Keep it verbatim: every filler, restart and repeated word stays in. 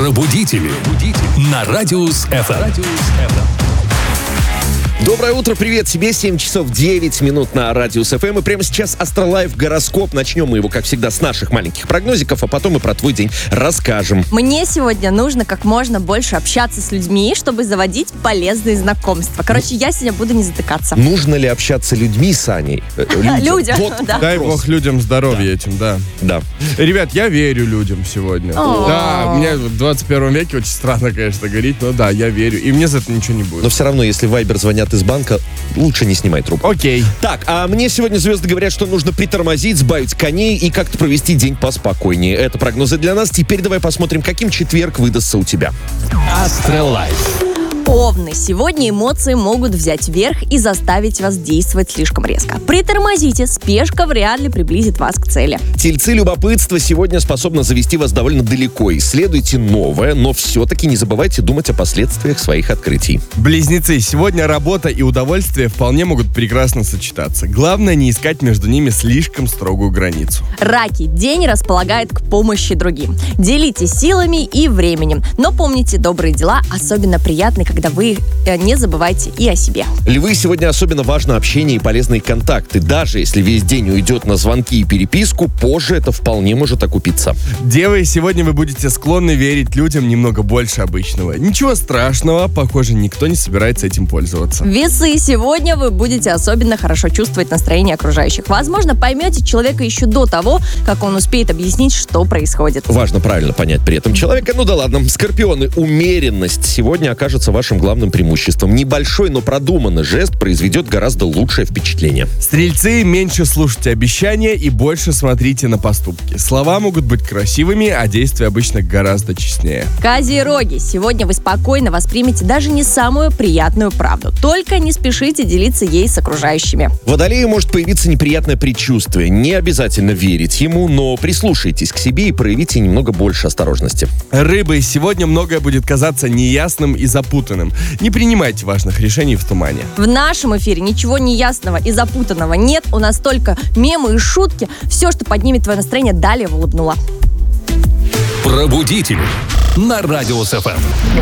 Пробудители. На Радиус эф эм. Доброе утро, привет тебе, семь часов девять минут на Радиус эф эм. И прямо сейчас Астролайф гороскоп. Начнем мы его, как всегда, с наших маленьких прогнозиков, а потом и про твой день расскажем. Мне сегодня нужно как можно больше общаться с людьми, чтобы заводить полезные знакомства. Короче, я сегодня буду не затыкаться. Нужно ли общаться людьми с Аней? Э, людям. Людям, Вот да. Дай бог людям здоровья Да. этим, да. Да. Ребят, я верю людям сегодня. О. Да, мне в двадцать первом веке очень странно, конечно, говорить, но да, я верю. И мне за это ничего не будет. Но все равно, если в Вайбер звонят из банка, лучше не снимай трубку. Окей. Так, а мне сегодня звезды говорят, что нужно притормозить, сбавить коней и как-то провести день поспокойнее. Это прогнозы для нас. Теперь давай посмотрим, каким четверг выдастся у тебя. Астролайф. Овны. Сегодня эмоции могут взять верх и заставить вас действовать слишком резко. Притормозите, спешка вряд ли приблизит вас к цели. Тельцы, любопытство сегодня способно завести вас довольно далеко. Исследуйте новое, но все-таки не забывайте думать о последствиях своих открытий. Близнецы, сегодня работа и удовольствие вполне могут прекрасно сочетаться. Главное не искать между ними слишком строгую границу. Раки. День располагает к помощи другим. Делитесь силами и временем. Но помните, добрые дела особенно приятны, когда вы э, не забывайте и о себе. Львы, сегодня особенно важно общение и полезные контакты. Даже если весь день уйдет на звонки и переписку, позже это вполне может окупиться. Девы, сегодня вы будете склонны верить людям немного больше обычного. Ничего страшного, похоже, никто не собирается этим пользоваться. Весы. Сегодня вы будете особенно хорошо чувствовать настроение окружающих. Возможно, поймете человека еще до того, как он успеет объяснить, что происходит. Важно правильно понять при этом человека. Ну да ладно. Скорпионы, умеренность сегодня окажется вашим главным преимуществом. Небольшой, но продуманный жест произведет гораздо лучшее впечатление. Стрельцы, меньше слушайте обещания и больше смотрите на поступки. Слова могут быть красивыми, а действия обычно гораздо честнее. Козероги. Сегодня вы спокойно воспримете даже не самую приятную правду. Только не спешите делиться ей с окружающими. Водолею может появиться неприятное предчувствие. Не обязательно верить ему, но прислушайтесь к себе и проявите немного больше осторожности. Рыбы, сегодня многое будет казаться неясным и запутанным. Не принимайте важных решений в тумане. В нашем эфире ничего неясного и запутанного нет. У нас только мемы и шутки. Все, что поднимет твое настроение, далее улыбнула. Пробудители. На Радиус эф эм.